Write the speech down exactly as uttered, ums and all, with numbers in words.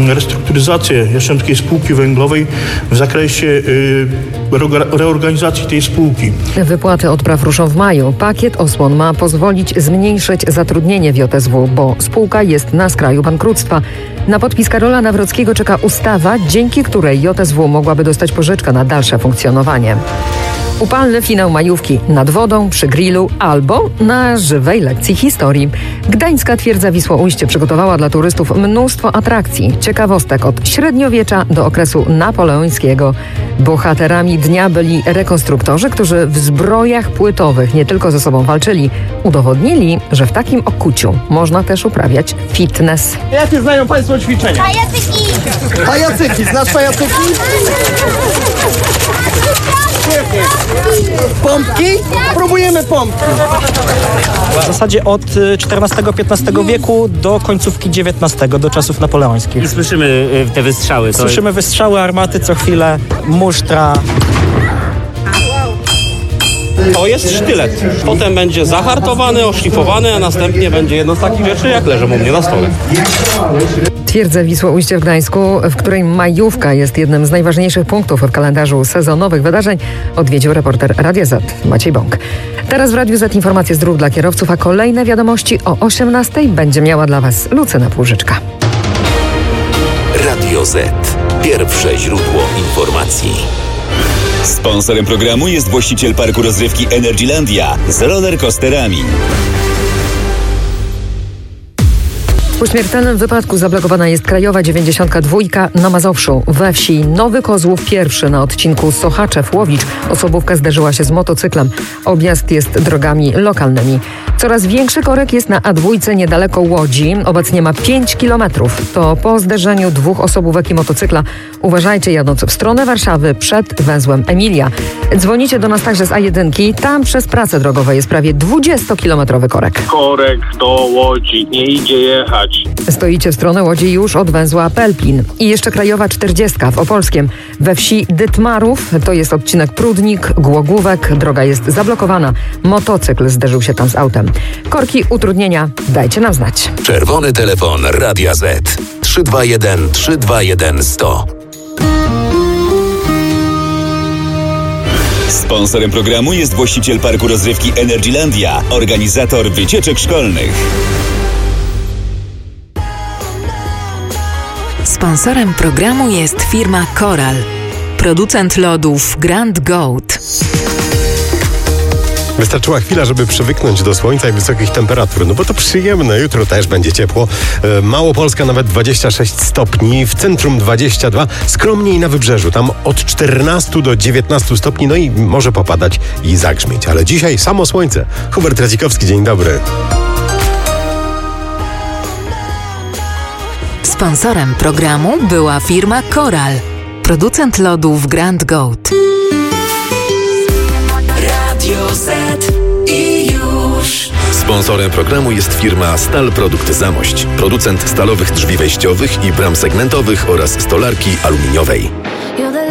restrukturyzację Jastrzębskiej Spółki Węglowej w zakresie y, reorganizacji tej spółki. Wypłaty odpraw ruszą w maju. Pakiet osłon ma pozwolić zmniejszyć zatrudnienie w J S W, bo spółka jest na skraju bankructwa. Na podpis Karola Nawrockiego czeka ustawa, dzięki której J S W mogłaby dostać pożyczkę na dalsze funkcjonowanie. Upalny finał majówki nad wodą, przy grillu albo na żywej lekcji historii. Gdańska Twierdza Wisłoujście przygotowała dla turystów mnóstwo atrakcji, ciekawostek od średniowiecza do okresu napoleońskiego. Bohaterami dnia byli rekonstruktorzy, którzy w zbrojach płytowych nie tylko ze sobą walczyli, udowodnili, że w takim okuciu można też uprawiać fitness. Jakie znają Państwo ćwiczenia? Pajacyki! Pajacyki, znasz pajacyki? Pompki? Próbujemy pompki. W zasadzie od czternastego piętnastego wieku do końcówki dziewiętnastego, do czasów napoleońskich. I słyszymy te wystrzały. To... Słyszymy wystrzały armaty co chwilę, musztra. To jest sztylet. Potem będzie zahartowany, oszlifowany, a następnie będzie jedno z takich rzeczy, jak leżą u mnie na stole. Twierdzę Wisłoujście w Gdańsku, w której majówka jest jednym z najważniejszych punktów w kalendarzu sezonowych wydarzeń, odwiedził reporter Radia Z Maciej Bąk. Teraz w Radiu Z informacje z dróg dla kierowców, a kolejne wiadomości o osiemnastej będzie miała dla Was Lucyna Płużyczka. Radio Z. Pierwsze źródło informacji. Sponsorem programu jest właściciel parku rozrywki Energylandia z rollercoasterami. Po śmiertelnym wypadku zablokowana jest krajowa dziewięćdziesiątka dwa na Mazowszu. We wsi Nowy Kozłów pierwszy na odcinku Sochaczew-Łowicz osobówka zderzyła się z motocyklem. Objazd jest drogami lokalnymi. Coraz większy korek jest na A dwa niedaleko Łodzi. Obecnie ma pięć kilometrów. To po zderzeniu dwóch osobówek i motocykla. Uważajcie jadąc w stronę Warszawy przed węzłem Emilia. Dzwonicie do nas także z A jeden. Tam przez prace drogowe jest prawie dwudziestokilometrowy korek. Korek do Łodzi. Nie idzie jechać. Stoicie w stronę Łodzi już od węzła Pelplin. I jeszcze krajowa czterdziestka w Opolskiem. We wsi Dytmarów, to jest odcinek Prudnik, Głogówek. Droga jest zablokowana. Motocykl zderzył się tam z autem. Korki, utrudnienia, dajcie nam znać. Czerwony telefon Radia Z. trzy dwa jeden trzy dwa jeden sto. Sponsorem programu jest właściciel parku rozrywki Energylandia, organizator wycieczek szkolnych. Sponsorem programu jest firma Coral, producent lodów Grand Goat. Wystarczyła chwila, żeby przywyknąć do słońca i wysokich temperatur, no bo to przyjemne, jutro też będzie ciepło. Małopolska nawet dwadzieścia sześć stopni, w centrum dwadzieścia dwa, skromniej na wybrzeżu, tam od czternastu do dziewiętnastu stopni, no i może popadać i zagrzmieć, ale dzisiaj samo słońce. Hubert Radzikowski, dzień dobry. Sponsorem programu była firma Coral, producent lodów Grand Goat. Radio Z i już. Sponsorem programu jest firma Stal Produkt Zamość, producent stalowych drzwi wejściowych i bram segmentowych oraz stolarki aluminiowej.